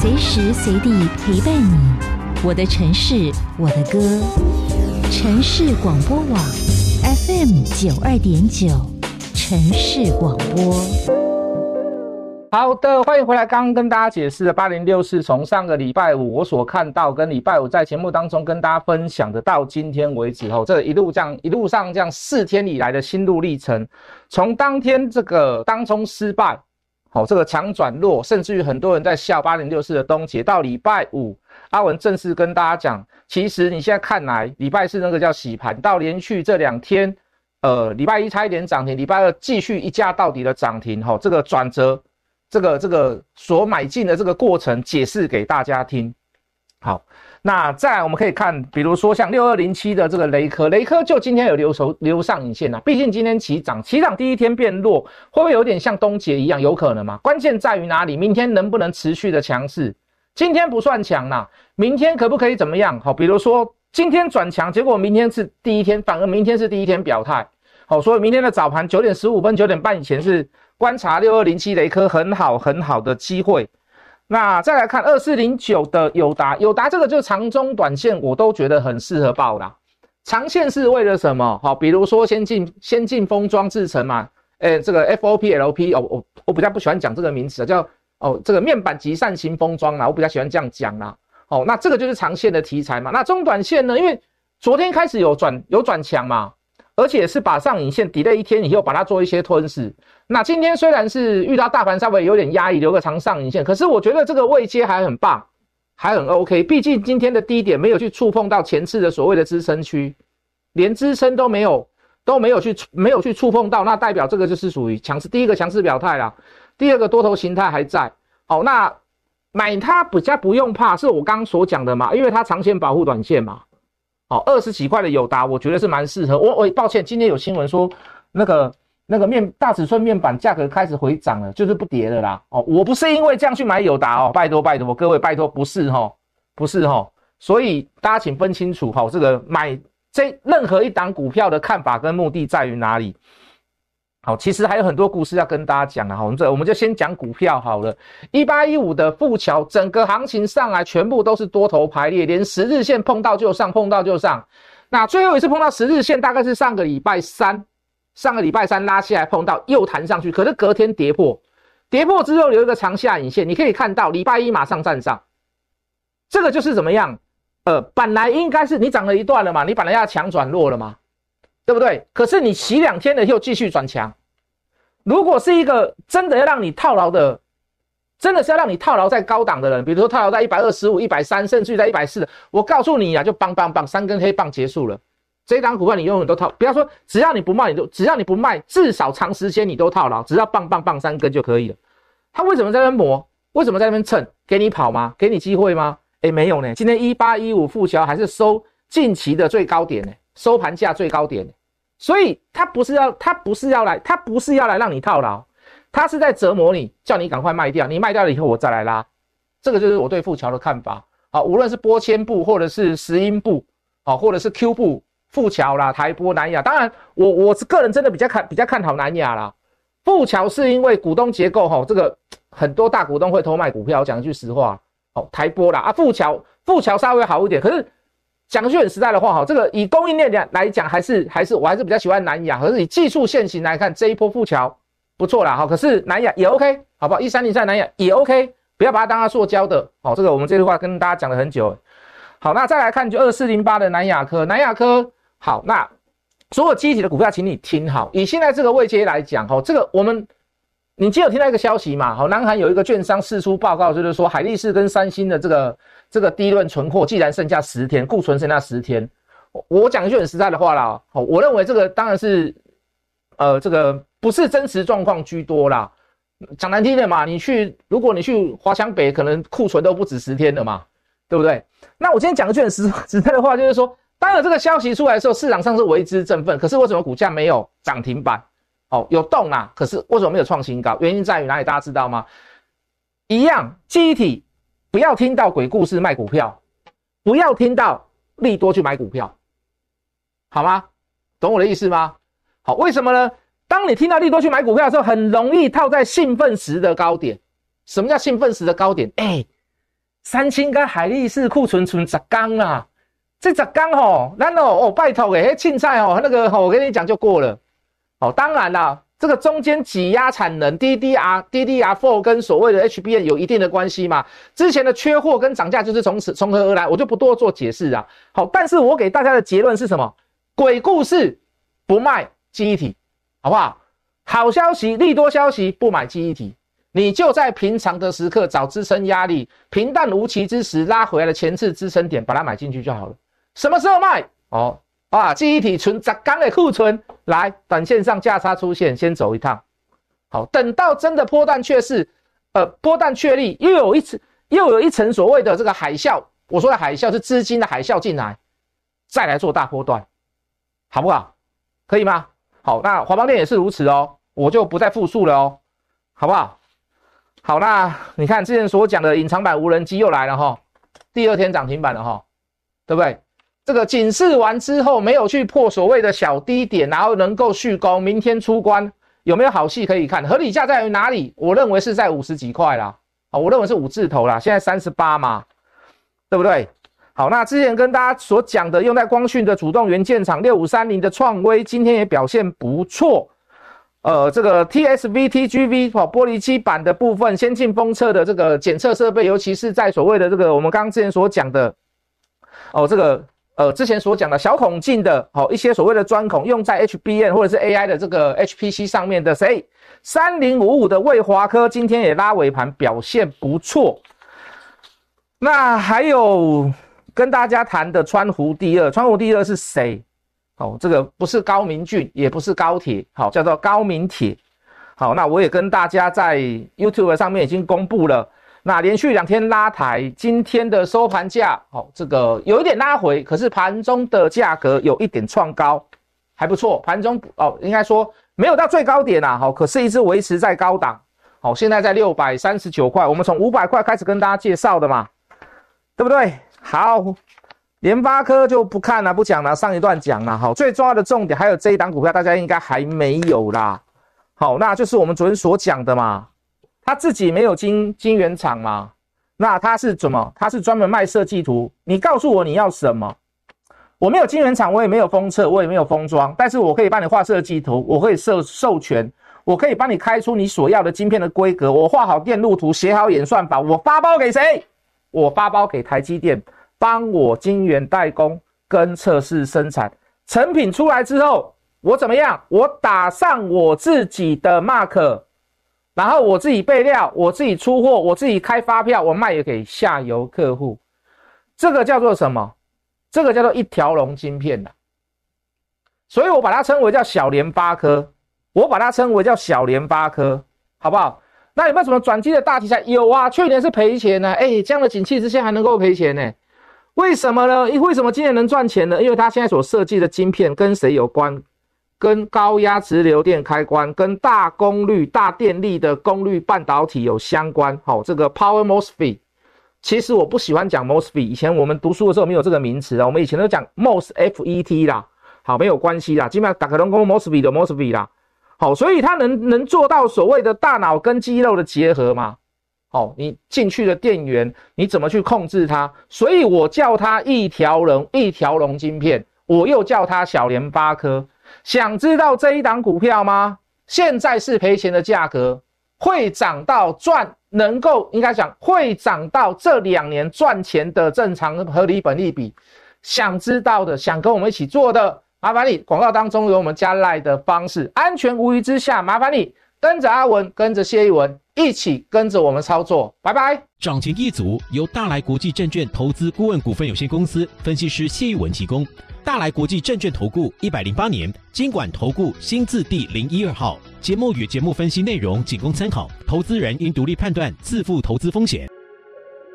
随时随地陪伴你。我的城市，我的歌。城市广播网 FM92.9， 城市广播。 好的，欢迎回来。刚刚跟大家解释的806是从上个礼拜五我所看到，跟礼拜五在节目当中跟大家分享的，到今天为止后，这一路上这样4天以来的心路历程，从当天这个当冲失败，这个强转弱，甚至于很多人在笑8064的东结，到礼拜五阿文正式跟大家讲，其实你现在看来，礼拜四那个叫洗盘，到连续这2天，礼拜一差一点涨停，礼拜二继续一价到底的涨停，这个转折。这个所买进的这个过程解释给大家听。好，那再来我们可以看，比如说像6207的这个雷科就今天有留上影线啊，毕竟今天起涨第一天变弱，会不会有点像东结一样？有可能吗？关键在于哪里？明天能不能持续的强势？今天不算强啦，明天可不可以怎么样？好，比如说今天转强，结果明天是第一天，反而明天是第一天表态。好，所以明天的早盘9点15分、9点半以前是观察6207雷科很好的机会。那再来看2409的友达这个就是长中短线我都觉得很适合报啦。长线是为了什么？好，比如说先进封装制程嘛，这个 FOPLP 我比较不喜欢讲这个名词，叫这个面板极扇型封装啦，我比较喜欢这样讲啦。那这个就是长线的题材嘛。那中短线呢？因为昨天开始有转强嘛。而且是把上影线 delay 1天以后把它做一些吞噬。那今天虽然是遇到大盘稍微有点压抑，留个长上影线，可是我觉得这个位阶还很棒，还很 OK。毕竟今天的低点没有去触碰到前次的所谓的支撑区，连支撑都没有去触碰到，那代表这个就是属于第一个强势表态啦，第二个多头形态还在。好，那买它比较不用怕，是我刚刚所讲的嘛，因为它长线保护短线嘛。20几块的友达，我觉得是蛮适合。我抱歉，今天有新闻说那个大尺寸面板价格开始回涨了，就是不跌了啦。我不是因为这样去买友达拜托各位拜托，不是所以大家请分清楚这个买任何一档股票的看法跟目的在于哪里。好，其实还有很多故事要跟大家讲啊。我们就先讲股票好了。1815的富桥，整个行情上来全部都是多头排列，连10日线碰到就上。那最后一次碰到10日线大概是上个礼拜三拉下来碰到又弹上去，可是隔天跌破之后留一个长下影线，你可以看到礼拜一马上站上。这个就是怎么样？本来应该是你涨了一段了嘛，你本来要强转弱了嘛。对不对？可是你洗2天了又继续转强。如果是一个真的要让你套牢的，真的是要让你套牢在高档的人，比如说套牢在125、130，甚至于在140，我告诉你啊，就棒3根黑棒结束了。这一档股票你永远都套，不要说只要你不卖，至少长时间你都套牢，只要棒3根就可以了。他为什么在那边磨？为什么在那边蹭？给你跑吗？给你机会吗？没有呢。今天1815富桥还是收近期的最高点呢。收盘价最高点，所以他不是要来让你套牢，他是在折磨你，叫你赶快卖掉，你卖掉了以后我再来拉。这个就是我对富桥的看法。好，无论是波纤布或者是石英布，或者是 Q 布，富桥啦、台波、南亚，当然我是个人真的比较看好南亚啦。富桥是因为股东结构这个很多大股东会偷卖股票，我讲一句实话。台波啦富桥稍微好一点，可是讲句很实在的话，这个以供应链来讲，我还是比较喜欢南亚。可是以技术线型来看，这一波富桥不错啦，可是南亚也 OK， 好不好？1303南亚也 OK， 不要把它当它塑胶的。这个我们这句话跟大家讲了很久。好，那再来看就2408的南亚科，好，那所有基体的股票，请你听好。以现在这个位阶来讲，这个你今天有听到一个消息嘛？南韩有一个券商释出报告，就是说海力士跟三星的这个第一轮存货既然剩下10天，库存剩下10天，我讲一句很实在的话啦，我认为这个当然是这个不是真实状况居多啦。讲难听的嘛，如果你去华强北，可能库存都不止10天了嘛，对不对？那我今天讲一句很实在的话，就是说，当有这个消息出来的时候，市场上是为之振奋，可是为什么股价没有涨停板？有动啦，可是为什么没有创新高？原因在于哪里？大家知道吗？一样，记忆体不要听到鬼故事卖股票，不要听到利多去买股票，好吗？懂我的意思吗？好，为什么呢？当你听到利多去买股票的时候，很容易套在兴奋时的高点。什么叫兴奋时的高点？ 三星跟海力士库存10天啦，这10天吼，咱拜托诶，迄凊彩吼，那个我跟你讲就过了。当然啦，这个中间挤压产能 DDR4 跟所谓的 HBM 有一定的关系嘛。之前的缺货跟涨价就是从何而来，我就不多做解释啊。好，但是我给大家的结论是什么？鬼故事不卖记忆体，好不好？好消息，利多消息不买记忆体，你就在平常的时刻找支撑压力，平淡无奇之时拉回来的前次支撑点，把它买进去就好了。什么时候卖？记忆体存10天的库存，来，短线上价差出现，先走一趟。好，等到真的波段确立，又有一层所谓的这个海啸，我说的海啸是资金的海啸进来，再来做大波段，好不好？可以吗？好，那华邦电也是如此哦，我就不再复述了哦，好不好？好，那你看之前所讲的隐藏版无人机又来了齁，第2天涨停板了齁，对不对？这个警示完之后没有去破所谓的小低点，然后能够续攻，明天出关，有没有好戏可以看？合理价在于哪里？我认为是在50几块啦，我认为是5字头啦，现在38嘛，对不对？好，那之前跟大家所讲的用在光讯的主动元件厂6530的创威，今天也表现不错。这个 TSV、TGV 玻璃基板的部分，先进封测的这个检测设备，尤其是在所谓的这个我们刚刚之前所讲的之前所讲的小孔径的一些所谓的钻孔，用在 HBM 或者是 AI 的这个 HPC 上面的谁？3055的卫华科今天也拉尾盘，表现不错。那还有跟大家谈的川湖第二是谁？这个不是高明骏，也不是高铁，叫做高明铁。好，那我也跟大家在 YouTube 上面已经公布了。那连续2天拉抬，今天的收盘价，这个有一点拉回，可是盘中的价格有一点创高，还不错。盘中应该说没有到最高点啊，可是一直维持在高档。现在在639块，我们从500块开始跟大家介绍的嘛，对不对？好，联发科就不看了，不讲了，上一段讲了。最重要的重点还有这一档股票，大家应该还没有啦。好，那就是我们昨天所讲的嘛。他自己没有晶圆厂嘛？那他是怎么？他是专门卖设计图。你告诉我你要什么？我没有晶圆厂，我也没有封测，我也没有封装，但是我可以帮你画设计图，我可以授权，我可以帮你开出你所要的晶片的规格，我画好电路图，写好演算法，我发包给谁？我发包给台积电，帮我晶圆代工跟测试生产，成品出来之后，我怎么样？我打上我自己的 mark。然后我自己备料，我自己出货，我自己开发票，我卖给下游客户。这个叫做什么？这个叫做一条龙晶片的。所以我把它称为叫小联发科，好不好？那有没有什么转机的大题材？有啊，去年是赔钱呢，这样的景气之下还能够赔钱呢？为什么呢？为什么今年能赚钱呢？因为它现在所设计的晶片跟谁有关？跟高压直流电开关，跟大功率、大电力的功率半导体有相关。这个 Power MOSFET， 其实我不喜欢讲 MOSFET， 以前我们读书的时候没有这个名词，我们以前都讲 MOSFET 啦。好，没有关系啦，基本上大家都说 MOSFET 的 MOSFET 啦。好，所以它能做到所谓的大脑跟肌肉的结合嘛？你进去的电源，你怎么去控制它？所以我叫它一条龙晶片，我又叫它小联发科。想知道这一档股票吗？现在是赔钱的价格，会涨到能够应该讲会涨到这2年赚钱的正常合理本益比。想知道的，想跟我们一起做的，麻烦你广告当中有我们加 LINE 的方式，安全无虞之下，麻烦你跟着阿文，跟着谢一文，一起跟着我们操作，拜拜。 涨钱一族由大来国际证券投资顾问股份有限公司分析师谢一文提供。大来国际证券投顾108年金管投顾新字第012号。节目与节目分析内容仅供参考，投资人应独立判断，自负投资风险。